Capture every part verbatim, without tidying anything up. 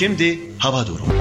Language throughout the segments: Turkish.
Şimdi hava durumu.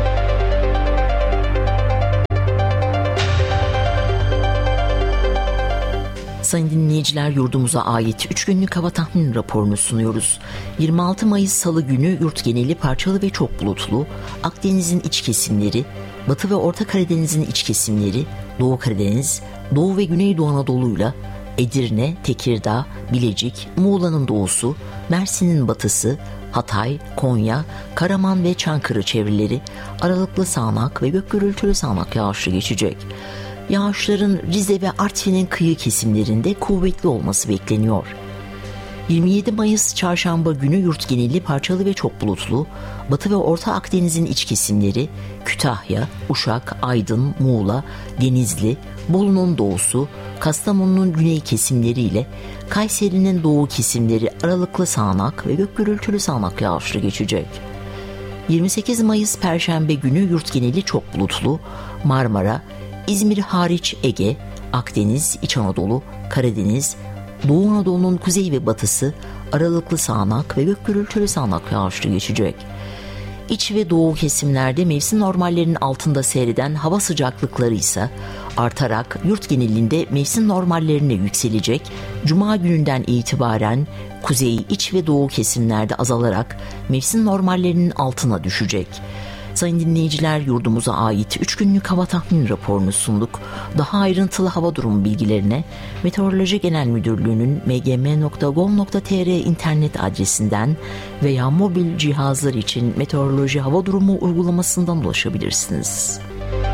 Sayın dinleyiciler, yurdumuza ait üç günlük hava tahmin raporunu sunuyoruz. yirmi altı Mayıs Salı günü yurt geneli parçalı ve çok bulutlu, Akdeniz'in iç kesimleri, Batı ve Orta Karadeniz'in iç kesimleri, Doğu Karadeniz, Doğu ve Güneydoğu Anadolu'yla Edirne, Tekirdağ, Bilecik, Muğla'nın doğusu, Mersin'in batısı, Hatay, Konya, Karaman ve Çankırı çevreleri aralıklı sağanak ve gök gürültülü sağanak yağışlı geçecek. Yağışların Rize ve Artvin'in kıyı kesimlerinde kuvvetli olması bekleniyor. yirmi yedi Mayıs Çarşamba günü yurt geneli parçalı ve çok bulutlu, Batı ve Orta Akdeniz'in iç kesimleri, Kütahya, Uşak, Aydın, Muğla, Denizli, Bolu'nun doğusu, Kastamonu'nun güney kesimleri ile Kayseri'nin doğu kesimleri aralıklı sağanak ve gök gürültülü sağanak yağışlı geçecek. yirmi sekiz Mayıs Perşembe günü yurt geneli çok bulutlu, Marmara, İzmir hariç Ege, Akdeniz, İç Anadolu, Karadeniz, Doğu Anadolu'nun kuzey ve batısı aralıklı sağanak ve gök gürültülü sağanak yağışlı geçecek. İç ve doğu kesimlerde mevsim normallerinin altında seyreden hava sıcaklıkları ise artarak yurt genelinde mevsim normallerine yükselecek. Cuma gününden itibaren kuzey, iç ve doğu kesimlerde azalarak mevsim normallerinin altına düşecek. Sayın dinleyiciler, yurdumuza ait üç günlük hava tahmin raporunu sunduk. Daha ayrıntılı hava durumu bilgilerine Meteoroloji Genel Müdürlüğü'nün m g m nokta gov nokta t r internet adresinden veya mobil cihazlar için meteoroloji hava durumu uygulamasından ulaşabilirsiniz.